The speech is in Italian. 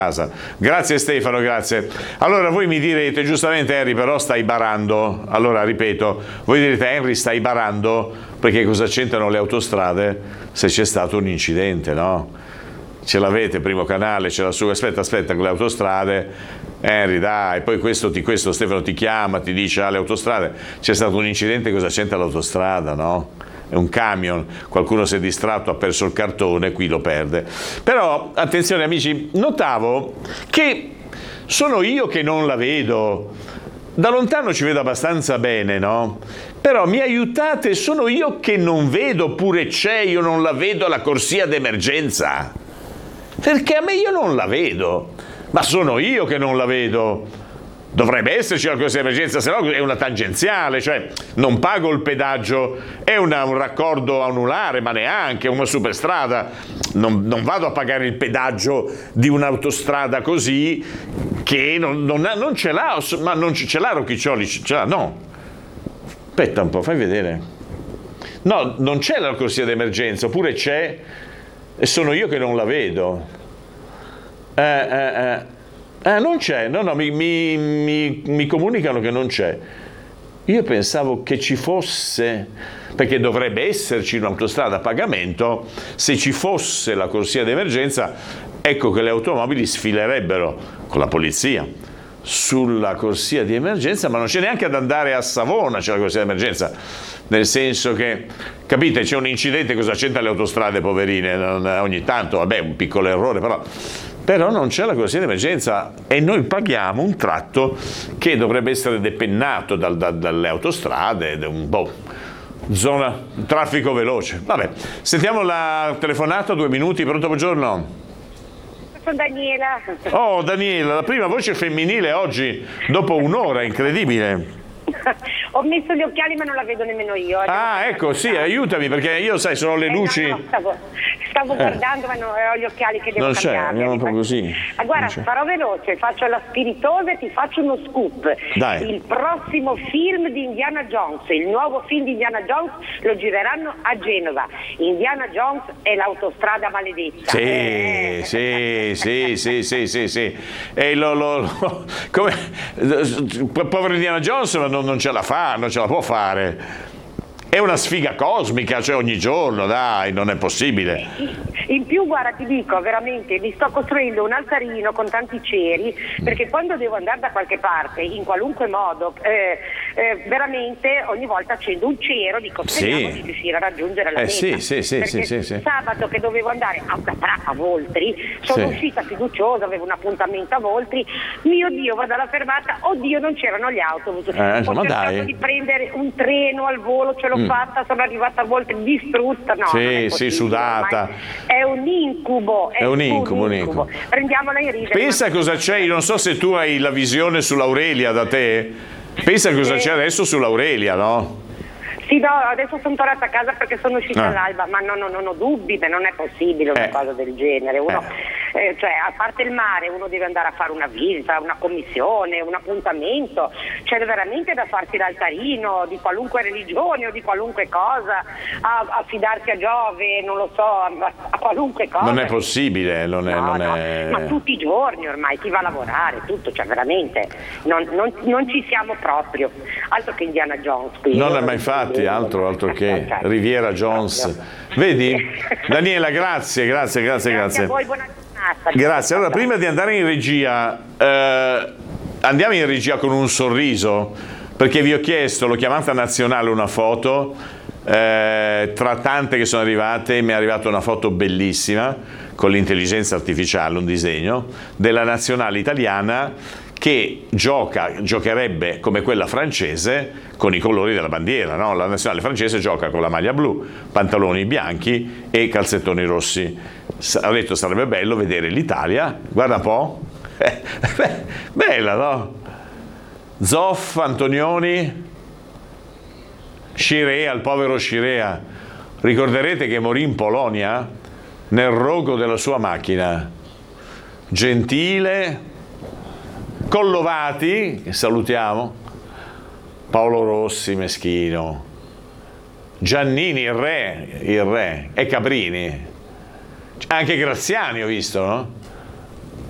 casa. Grazie Stefano, grazie. Allora voi mi direte, giustamente Henry però stai barando, allora ripeto, voi direte Henry stai barando perché cosa c'entrano le autostrade se c'è stato un incidente, no? Ce l'avete, primo canale, ce l'ha su, aspetta con le autostrade, Henry dai, poi questo Stefano ti chiama, ti dice le autostrade, c'è stato un incidente, cosa c'entra l'autostrada, no? È un camion, qualcuno si è distratto, ha perso il cartone, qui lo perde. Però, attenzione amici, notavo che sono io che non la vedo, da lontano ci vedo abbastanza bene, no? Però mi aiutate, sono io che non vedo, oppure c'è, io non la vedo la corsia d'emergenza? Perché a me io non la vedo, ma sono io che non la vedo. Dovrebbe esserci la corsia d'emergenza, se no è una tangenziale, cioè non pago il pedaggio, è un raccordo anulare, ma neanche una superstrada. Non vado a pagare il pedaggio di un'autostrada così che non ce l'ha, ma non ce l'ha Rocchiccioli, ce l'ha, no. Aspetta un po', fai vedere. No, non c'è la corsia d'emergenza, oppure c'è e sono io che non la vedo. Non c'è, no, mi comunicano che non c'è. Io pensavo che ci fosse, perché dovrebbe esserci un'autostrada a pagamento, se ci fosse la corsia d'emergenza, ecco che le automobili sfilerebbero con la polizia sulla corsia di emergenza, ma non c'è neanche ad andare a Savona, c'è la corsia d'emergenza, nel senso che, capite, c'è un incidente, cosa c'entra le autostrade, poverine, ogni tanto, vabbè, un piccolo errore, però non c'è la corsia d'emergenza e noi paghiamo un tratto che dovrebbe essere depennato dalle autostrade, zona traffico veloce. Vabbè, sentiamo la telefonata, 2 minuti, pronto, buongiorno. Sono Daniela. Oh Daniela, la prima voce femminile oggi, dopo un'ora, incredibile. Ho messo gli occhiali ma non la vedo nemmeno io. Ah, ecco, sì, aiutami, perché io, sai, sono le luci. No, stavo guardando ma non ho gli occhiali che devo cambiare. Non c'è, andiamo proprio così. Guarda, farò veloce, faccio la spiritosa e ti faccio uno scoop. Dai. Il prossimo film di Indiana Jones, il nuovo film di Indiana Jones, lo gireranno a Genova. Indiana Jones è l'autostrada maledetta. Sì. E come povero Indiana Jones non ce la fa, non ce la può fare. È una sfiga cosmica, cioè ogni giorno, dai, non è possibile. In più, guarda, ti dico, veramente, mi sto costruendo un altarino con tanti ceri, perché quando devo andare da qualche parte, in qualunque modo, veramente ogni volta accendo un cero, dico, speriamo di riuscire a raggiungere la meta. Sì. Sabato che dovevo andare a Voltri, sono uscita fiduciosa, avevo un appuntamento a Voltri, mio Dio, vado alla fermata, oddio, non c'erano gli autobus. Ho cercato di prendere un treno al volo, ce l'ho fatta, sono arrivata a Voltri distrutta, no, sì, sudata. È un incubo. È un incubo. Prendiamola in ridere. Pensa cosa c'è, io non so se tu hai la visione sull'Aurelia da te, pensa cosa c'è adesso sull'Aurelia, no? Sì, no, adesso sono tornata a casa perché sono uscita all'alba, ma non ho dubbi, non è possibile una cosa del genere. Uno, cioè, a parte il mare, uno deve andare a fare una visita, una commissione, un appuntamento, c'è veramente da farsi l'altarino di qualunque religione o di qualunque cosa, a fidarsi a Giove, non lo so, a qualunque cosa. Non è possibile, non è... Ma tutti i giorni ormai, chi va a lavorare, tutto, cioè veramente, non ci siamo proprio, altro che Indiana Jones qui. Non ma infatti, altro che Riviera Jones. Vedi? Daniela, grazie. Grazie a voi, buona giornata. Grazie. Allora, prima di andare in regia, andiamo in regia con un sorriso, perché vi ho chiesto, l'ho chiamata nazionale, una foto, tra tante che sono arrivate, mi è arrivata una foto bellissima, con l'intelligenza artificiale, un disegno, della nazionale italiana, che giocherebbe come quella francese con i colori della bandiera, no? La nazionale francese gioca con la maglia blu, pantaloni bianchi e calzettoni rossi. Ho detto sarebbe bello vedere l'Italia, guarda un po', bella, no? Zoff, Antonioni, Scirea, il povero Scirea, ricorderete che morì in Polonia nel rogo della sua macchina, gentile, Collovati, che salutiamo, Paolo Rossi, meschino, Giannini, il re, e Cabrini, anche Graziani ho visto, no?